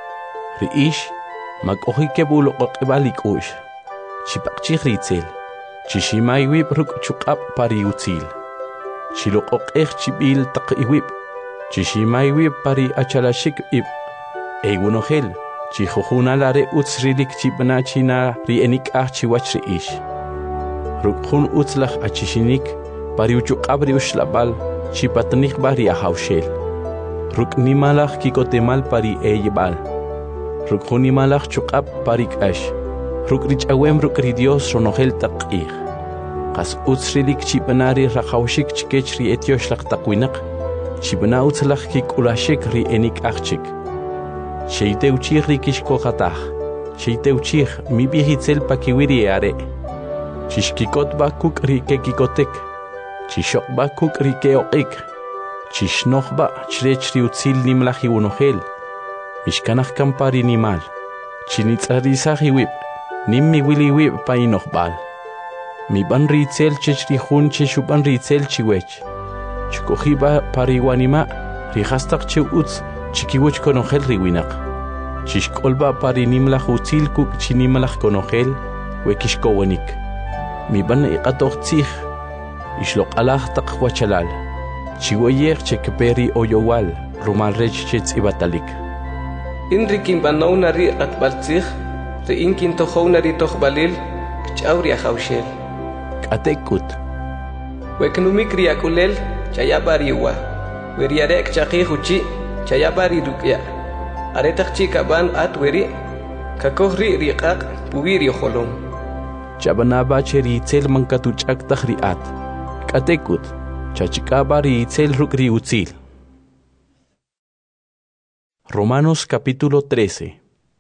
Riish, makohike bulo kokebalik ush. Chipakchik ritzel. Chishimai wib ruk chukap pari utzil. Chilokok chibil tak iwib. Chishimai wib pari achalashik ib. Egunohel. Chihujuna lare utzrilik chibna china rienik chiwach riish. Rukhun utzlach achishinik pari uchukabri ushlabal chipatnik bari ahaushel. Ruknimalach kikotemal pari eyebal. Rukhunimalach chukab parik ash. Rukrich awem rukri Dios ronohel taqih. Qas utzrilik chibnari rahaushik chikech ri etiosh lak taqwinak. Chibna utzlach kikulashik ri enik achik. Sheite uchich rikish kohatach. Sheite uchich mi bihitzel pakiwiri are. Chishkikot ba kuk rike kikotek. Chishok ba kuk rike oqik. Chishnoch ba chrech riutzil nimlahi unohel. Mishkanach kampari nimal. Chinitzarisahi wib. Nimmi wili wib pa inohbal. Mi ban ritzel chechrihun cheshuban ritzel chiwech. Chikohiba pariwanima rihastak che utz. Chikiwach konohel riwinak. Chishkolba pari nimlach utzil kuk chinimlach konohel wekishkowanik. Mi ban iqatoch tzich. Ishlok alach tak wachalal. Chiwayech chekperi oyowal. Rumal rech chetz ibatalik. Inrikin banauna ri atbaltzich. Re inkin tohona ri tohbalil. Kchauri ahaushel. Katekut. Weknumik riakulel chayabariwa. Weriarek chakihuchi. Chayabari rukya. Aretak chikaban atweri. Kakohri riqaq puwiri holom. Chabanaba cheri itzel mankatuchak tahriat. Katekut. Chachikabari itzel rukri utzil. Romanos capítulo 13.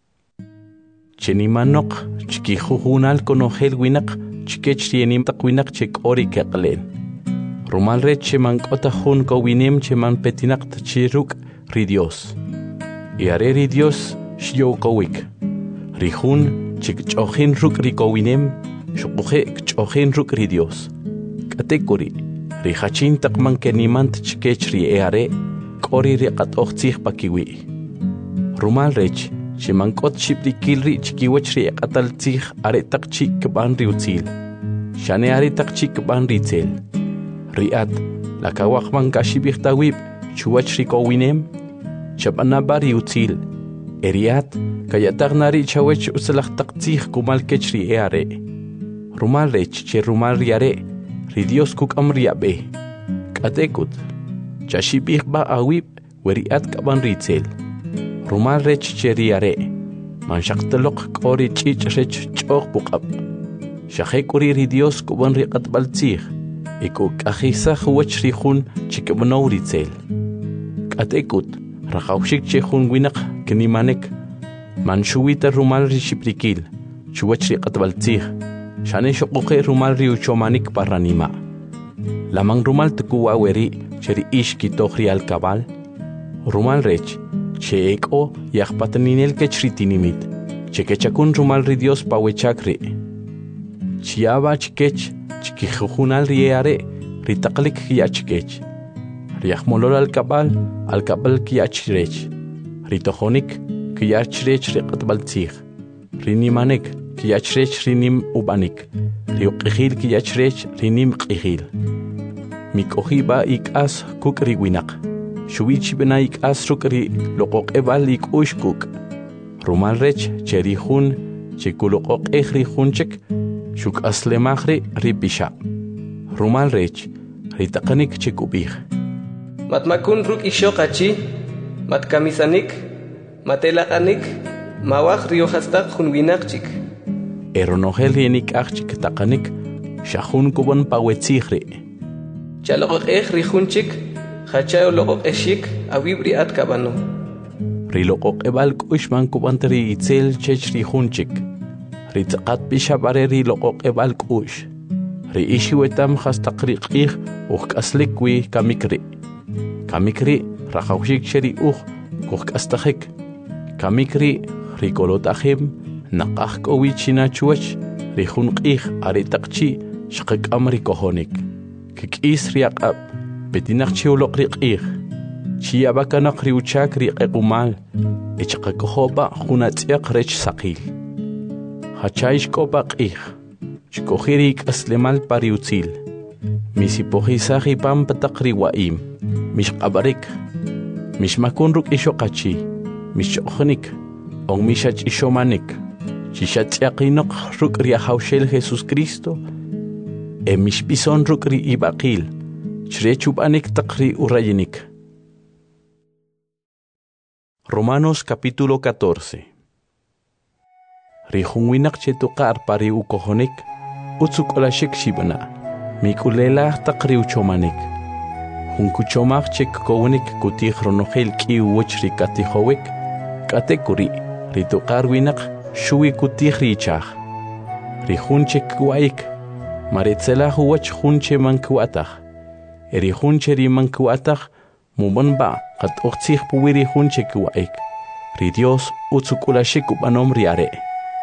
Chenimanok chikijujunal konohel winak chikech rienim takwinak chek ori keqlen. Romal red cheman kotahun kowinem cheman petinak tachiruk ri Dios. Iare ri Dios shio kowik. Rihun chik chochin ruk ri kowinem shukuhe chochin ruk ri Dios. Katekuri rihachin takman kenimant chikech ri eare kori riqat ochtzich pakiwi. Rumal rech cheman kot shiprikil ri chikiwach ri eqatal tzich are tak chik ban ri utzil. Shane are tak chik ban ri tzel. Riat lakawak man kashibich tawib chuwach ri kowinem chabanabari utzil. Eriat kayatarnari chawech uslach taqtzich kumal kechri eare. Rumal rech che rumal riare ri Dios kuk amriabe. Katekut chashibich ba awib weriat kaban ritzel. Rumal rech che riare man shaqtelok kori chich rech chok bukab. Shahekuri ri Dios kuban riqat baltzich. Iku kahisa huwach rihun chikabanaw ritzel. Katekut Rahaushik chehun winak kenimanek. Manshuwita rumal rishiprikil. Chuwach riqatbaltzih. Shane shokoke rumal riuchomanik parranima. Lamang rumal tukuwa weri cheri ishki tohri al kabal. Rumal rech. Che eko yahpataninel kechritinimit. Chekechakun rumal ri Dios pawechakri. Chiaba chikech chikijujunal rieare ritaklik yachkech. Riachmolol al kabal kiyachrech. Ritohonik kiyachrech riqatbaltzich. Rinimanek kiyachrech rinim ubanik. Riuqihil kiyachrech rinim qihil. Mikohiba ikas kuk riwinak. Shubichi bena ikas rukri loqoq ebal ik ushkuk. Rumal rech cherihun chikuloqoq rihunchek shuk aslemahri ripisha. Rumal rech ritaqanik chikubih. Matmakun ruk ishoqachi, matkamisanik, matelaqanik, mawaq riohastak junwinaqchik. Eronohel rienik achik taqanik, shahun kuban pawetzihri. Chaloqeq rijunchik, hachayo loqeqeshik, awibri atkabano. Riloqoq ebal kushman kubantri itzel chech rijunchik. Ritaqat bishabare riloqoq ebal kush. Riishiwetam hastaqriqih uqaslikwi kamikri. Kamikri rahaushik cheri kuh astajik. Kamikri rikolotahim naqaj k'owi china chuwach rijun q'ij are taqchi shqak'am ri kojonik kik'is ri aq'ab petinaq chi uloq ri q'ij chi abakanaq ri uchak ri q'equmal ichqakojoba juna tz'iaq rech saqil hachay xk'oba q'ij chkoji ri k'aslemal pa ri utzil misipojisaj ipam pataq ri wa'im mixq'abarik mixmakun ruk' ixoqachi mixch'oqnik on mixach'ixomanik chixatz'iaqinoq ruk' ri ajawxel Jesucristo mixb'ison ruk' ri ib'aqil chirechub'anik taq ri urayinik. Romanos capítulo 14. Ri jun winaq chetuqa'ar pa ri ukojonik utzuk'olashik xib'na mik'ulelaj taq ri uchomanik jun kuchomaj chek kowinik kutij ronojel k'iw woch ri katijowik k'ate kuri ri tuqa'ar winaq xuwi kutij ri ichaj ri jun chek wa'ik maretzelaj uwach jun che mankwa'taj ri jun che ri mankwa'taj mub'onba qat'oqtzij puwi ri jun chek wa'ik ri Dios utzuk'olashik ub'anom ri are'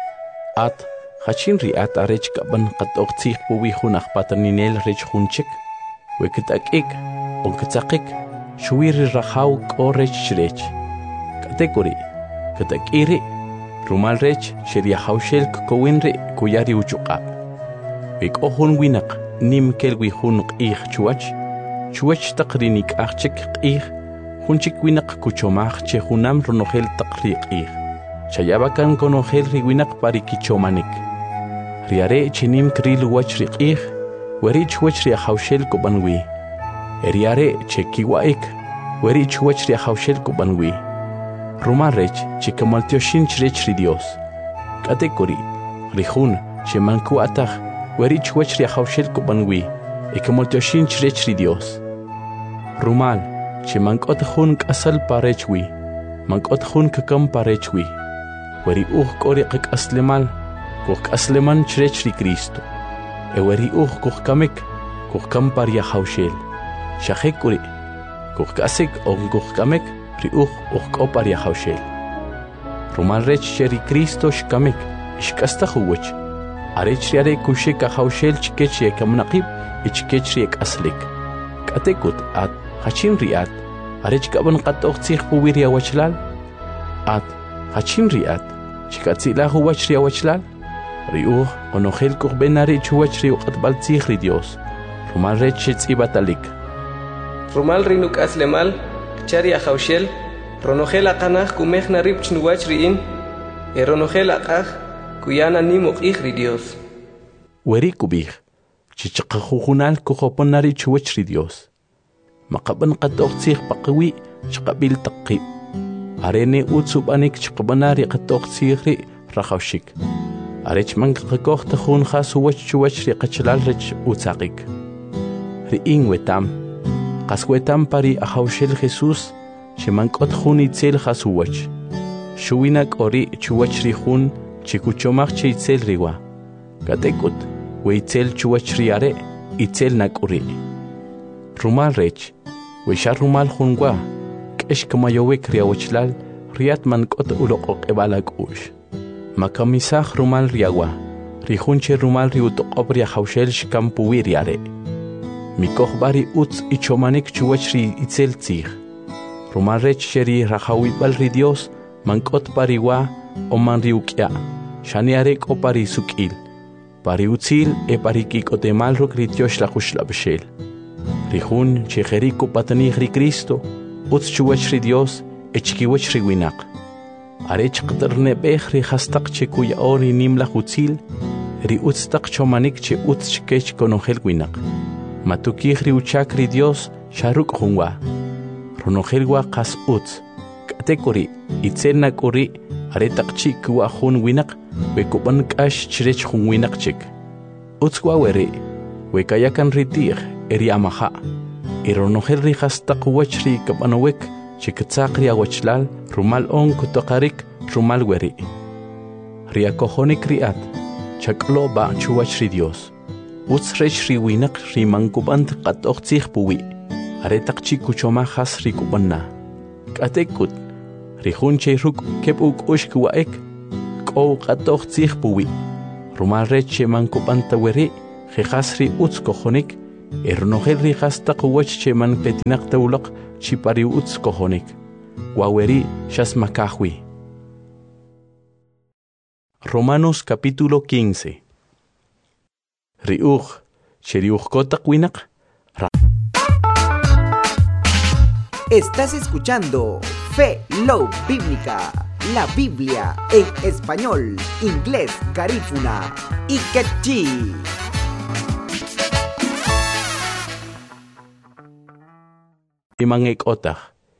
at hachin ri at arech kab'an qat'oqtzij puwi jun ajpataninel rech jun chek we kit'ak'ik on kitzaqik xuwi ri rajaw k'o rech chirech k'ate kuri kit'ak'i ri rumal rech che ri ajawxel kkowin ri kuya ri uchuq'ab we k'o jun winaq nim kel wi jun q'ij chuwach taq ri nik'aj chek q'ij jun chik winaq kuchomaj che junam ronojel taq ri q'ij chayabakan konojel ri winaq pa ri kichomanik ri are' che nim kril wach ri q'ij weri chuwach ri ajawxel kub'an wi ri are' che kiwa'ik weri chuwach ri ajawxel kub'an wi rumal rech che kamaltioxin chirech ri Dios k'ate kuri ri jun che mankwa'taj weri chuwach ri ajawxel kub'an wi kamaltioxin chirech ri Dios rumal che mank'ot jun k'asal pa rech wi mank'ot jun kakam pa rech wi weri uj k'o ri qak'aslemal kuj k'asleman chirech ri Cristo weri uj kuj kamik kuj kam pa ri ajawxel xajek kuri kuj k'asik on kuj kamek ri uj k'o pa ri ajawxel rumal rech che ri Cristo xkamik xk'astaj uwach arech ri are' kuxik ajawxel chikech ri kamnaqib chikech ri k'aslik k'ate kut at hachin ri at arech kab'an qat'oqtzij puwi ri awachlal at hachin ri at chikatzilaj uwach ri awachlal ri uj qonojel kuj b'en ari' chuwach ri uq'atb'al tzij ri Dios rumal rech che tz'ibatalik rumal ri nuk'aslemal cha ri ajawxel ronojel aqanaj kumej narib chnuwach ri'in ronojel aq'aj kuyana nim uq'ij ri Dios weri kub'ij chichaqajujunal kujopon ari' chuwach ri Dios maqab'an qat'oqtzij paqiwi chqab'il taq qib' are ne utzub'anik chqab'ana ri qat'oqtzij ri rajawxik arech mankaqakoj jun jas uwach chuwach ri qachlal rech utzaqik ri'in wetam qas wetam pa ri ajawxel Jesús che mank'ot jun itzel jas uwach xuwina k'o ri chuwach ri jun che kuchomaj che itzel riwa k'ate k'ut we itzel chuwach ri are' itzel nak'u ri rumal rech we xa rumal jun wa k'ex kamayowik ri awachlal riat mank'ot uloq'oq'eb'al ak'u'x makamisaj rumal ri awa ri jun che rumal ri utoq'ob ri ajawxel xkam puwi ri are' mikojb'a ri utz ichomanik chuwach ri itzel tzij rumal rech che ri rajawib'al ri Dios mank'ot pa ri wa o man ri uk'ya' xani are' k'o pa ri suk'il pa ri utzil pa ri kik'otemal ruk' ri tyox lajuxlab'xel ri jun che jeri kupatanij ri Cristo utz chuwach ri Dios chkiwach ri winaq are chqt'rneb'ej ri jastaq che kuya'o ri nim laj utzil ri utz taq chomanik che utz chkech konojel winaq matukij ri uchak ri Dios xa ruk' jun wa ronojel wa qas utz k'ate kuri itzel nak'u ri are taq chi kuwa jun winaq we kub'an k'ax chirech jun winaq chik utz wa weri we kayakan ri ti'j ri amaja ronojel ri jastaq wach ri kab'anowik che kitzaq ri awachlal rumal on kutoqarik rumal weri ri akojonik ri at chak'loba chuwach ri Dios utz rech ri winaq ri mankub'ant qat'oqtzij puwi are taq chi kuchomaj jas ri kub'anna k'ate kut ri jun che ruk' keb' uk'ux kuwa'ik o qatoqtzij puwi. Rumal reche man kupanta weri, jejasri utz kojonik, ernogel rijasta quwach cheman petinak taulok chipari utz kojonik. Waweri shas makahwi. Romanos capítulo 15. Riuj, cheriuj kotak winak. Estás escuchando Fe Love Bíblica, la Biblia en español, inglés, garífuna y quechí. Imangek otak.